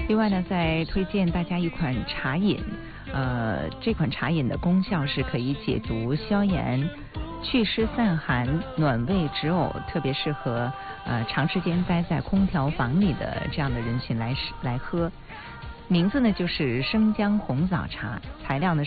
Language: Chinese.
另外呢，再推荐大家一款茶饮，这款茶饮的功效是可以解毒消炎、祛湿散寒、暖胃止呕，特别适合长时间待在空调房里的这样的人群来喝。名字呢就是生姜红枣茶，材料呢